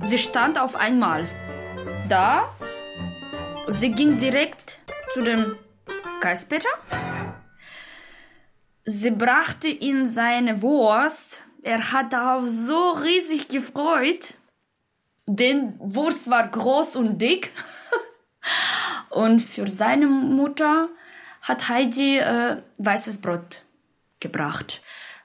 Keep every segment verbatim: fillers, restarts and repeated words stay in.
Sie stand auf einmal da. Sie ging direkt zu dem Geistpeter. Sie brachte ihm seine Wurst. Er hat darauf so riesig gefreut. Denn Wurst war groß und dick. Und für seine Mutter hat Heidi äh, weißes Brot gebracht.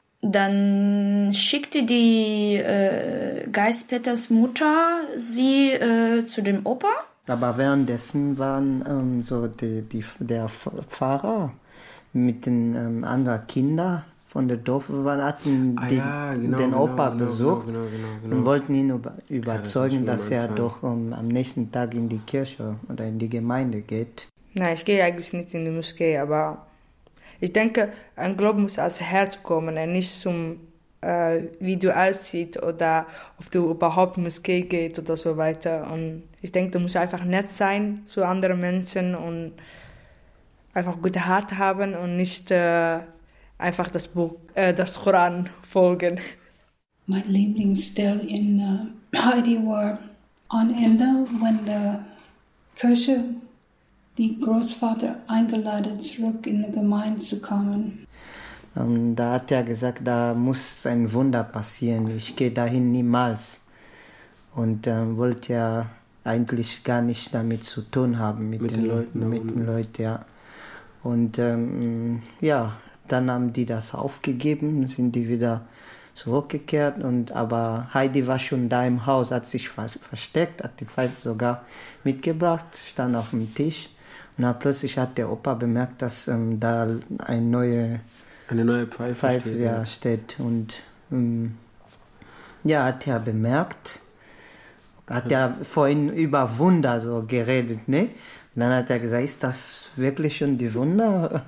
Dann schickte die äh, Geistpeters Mutter sie äh, zu dem Opa. Aber währenddessen waren ähm, so die, die, der Pfarrer mit den ähm, anderen Kindern von der Dorf hatten ah, die, ja, genau, den genau, Opa genau, besucht genau, genau, genau. und wollten ihn über, überzeugen, ja, das dass er doch um, am nächsten Tag in die Kirche oder in die Gemeinde geht. Nein, ich gehe eigentlich nicht in die Moschee, aber ich denke, ein Glaube muss aus dem Herz kommen und nicht zum, äh, wie du aussiehst oder ob du überhaupt in die Moschee gehst oder so weiter. Und ich denke, du musst einfach nett sein zu anderen Menschen und einfach gute Hart haben und nicht äh, einfach das Buch, äh, das Koran folgen. Mein Lieblingsstelle in uh, Heidi war am Ende, wenn die Kirche die Großvater eingeladen, zurück in die Gemeinde zu kommen. Und da hat er gesagt, da muss ein Wunder passieren. Ich gehe dahin niemals. Und ähm, wollte ja eigentlich gar nicht damit zu tun haben mit, mit den, den Leuten. Mit den Leuten, ja. Und ähm, ja, dann haben die das aufgegeben, sind die wieder zurückgekehrt. Und, aber Heidi war schon da im Haus, hat sich versteckt, hat die Pfeife sogar mitgebracht, stand auf dem Tisch. Und dann plötzlich hat der Opa bemerkt, dass ähm, da eine neue, eine neue Pfeife, Pfeife steht, ja, ja. steht. Und ähm, ja, hat er bemerkt, hat er vorhin über Wunder so geredet, ne? Und dann hat er gesagt, ist das wirklich schon die Wunder,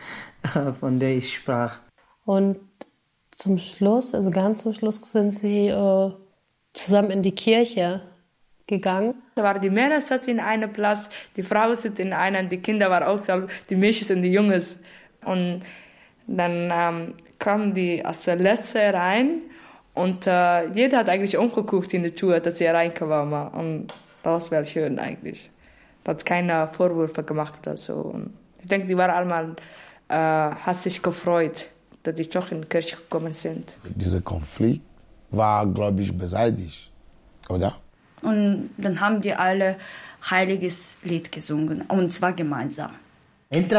von der ich sprach? Und zum Schluss, also ganz zum Schluss, sind sie äh, zusammen in die Kirche gegangen. Da waren die Männer saßen in einem Platz, die Frauen sitzen in einem, die Kinder waren auch so, die Mädchen und die Jungs. Und dann ähm, kamen die als Letzte rein und äh, jeder hat eigentlich umgeguckt in die Tür, dass sie reinkamen. Und das war schön eigentlich. Da hat keine Vorwürfe gemacht oder so. Und ich denke, die waren einmal, äh, hat sich gefreut, dass die doch in die Kirche gekommen sind. Dieser Konflikt war, glaube ich, beseitigt, oder? Und dann haben die alle heiliges Lied gesungen, und zwar gemeinsam. Entra